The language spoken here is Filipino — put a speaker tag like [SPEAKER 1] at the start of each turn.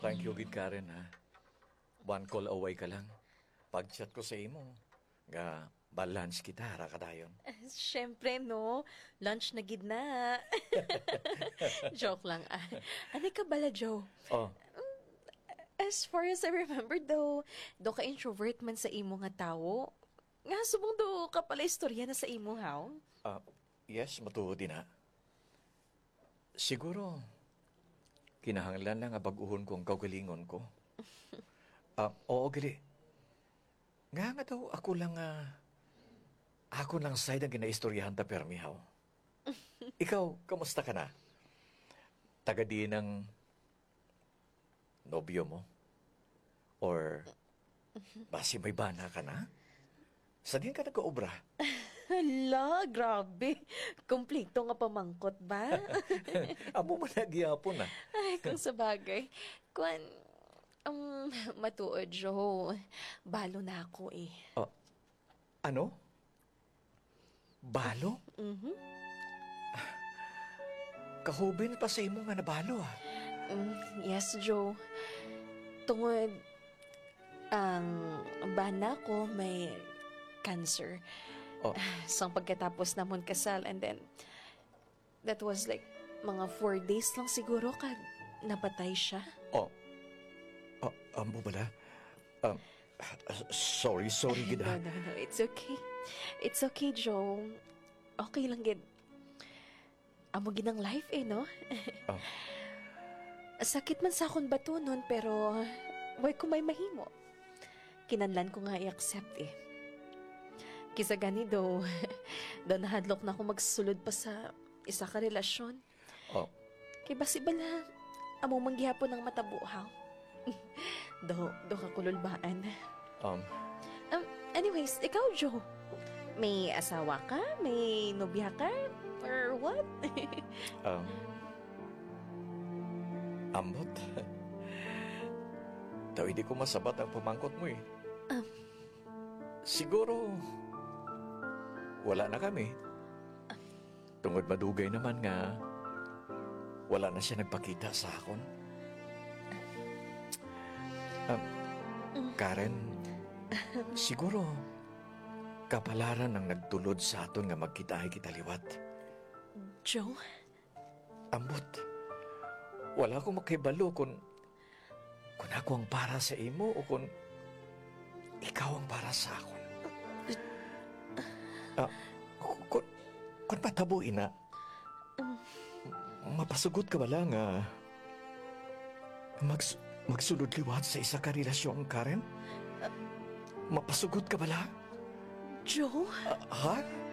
[SPEAKER 1] Thank you, gid Karen, ha. One call away ka lang. Pag-chat ko sa imo, nga balance kita, hara ka dayon.
[SPEAKER 2] Siyempre, no. Lunch na gid na. Joke lang. Ano ka bala, Joe?
[SPEAKER 1] Oh,
[SPEAKER 2] As far as I remember, do ka introvert man sa imo nga tawo. Nga subong do ka pala istorya na sa imo, haw?
[SPEAKER 1] yes, matuod din, ha. Siguro, kinahanglan lang nga baguhon kong kaugalingon ko. Oo, gali. Nga daw, ako lang side ang ginaistoryahan ta permihaw. Ikaw, kamusta ka na? Taga di ng nobyo mo? Or basi may bana ka na? Saan din ka nag-obra?
[SPEAKER 2] Hala, grabe. Kompleto nga pamangkot ba?
[SPEAKER 1] Amo mo nagyapon na.
[SPEAKER 2] Ay, kung sa bagay. Matuod, Joe. Balo na ako eh.
[SPEAKER 1] Ano? Balo? Kahubin pa sa imo nga nabalo, ah.
[SPEAKER 2] Yes, Joe. Tungod, ang bana ko may cancer.
[SPEAKER 1] Oh.
[SPEAKER 2] Sang pagkatapos namon kasal, and then that was like mga 4 days lang siguro kag napatay siya.
[SPEAKER 1] Amo bala? Sorry, gida.
[SPEAKER 2] No, it's okay. It's okay, Joe. Okay lang gid. Amo ginang life eh, no?
[SPEAKER 1] Oh.
[SPEAKER 2] Sakit man sa akong bato nun, pero way ko may mahimo. Kinanlan ko nga i-accept eh. Kisa gani do nahadlok na ako magsulod pa sa isa ka relasyon. Kay basi bala, amo manggihapon ng matabuhaw. do ka kululbaan. Anyways, ikaw, Joe, may asawa ka? May nobya ka? Or what?
[SPEAKER 1] Ambot. Daw hindi ko masabat ang pamangkot mo eh. Siguro, wala na kami. Tungod madugay naman nga, wala na siya nagpakita sa akon. Karen, siguro, kapalaran ang nagtulod sa aton nga magkitahay kita liwat.
[SPEAKER 2] Joe?
[SPEAKER 1] Ambot, wala akong makibalo kung ako ang para sa imo o kung ikaw ang para sa akon. Kung patabuin na, mapasugot ka ba lang magsulod liwat sa isa ka relasyon, Karen? Mapasugot ka ba lang?
[SPEAKER 2] Joe?
[SPEAKER 1] Ha?